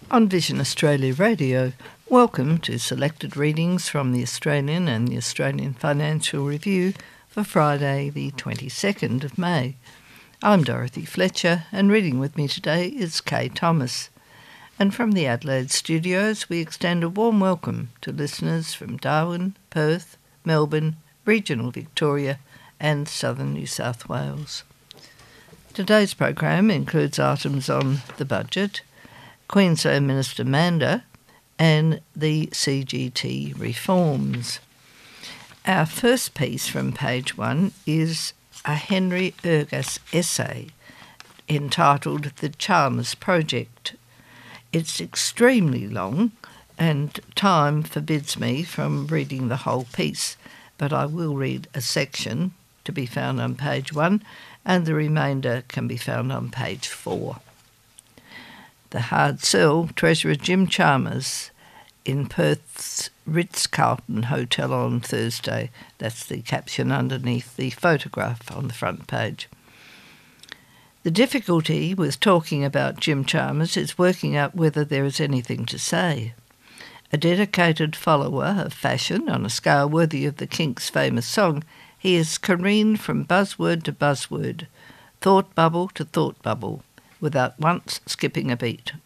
On Vision Australia Radio, welcome to selected readings from The Australian and the Australian Financial Review for Friday the 22nd of May. I'm Dorothy Fletcher and reading with me today is Kay Thomas. And from the Adelaide studios we extend a warm welcome to listeners from Darwin, Perth, Melbourne, regional Victoria and southern New South Wales. Today's program includes items on the budget, Queensland Minister Manda and the CGT reforms. Our first piece from page 1 is a Henry Ergas essay entitled The Chalmers Project. It's extremely long and time forbids me from reading the whole piece, but I will read a section to be found on page 1 and the remainder can be found on page 4. The hard sell, Treasurer Jim Chalmers in Perth's Ritz-Carlton Hotel on Thursday. That's the caption underneath the photograph on the front page. The difficulty with talking about Jim Chalmers is working out whether there is anything to say. A dedicated follower of fashion on a scale worthy of the Kinks' famous song, he has careened from buzzword to buzzword, thought bubble to thought bubble, without once skipping a beat.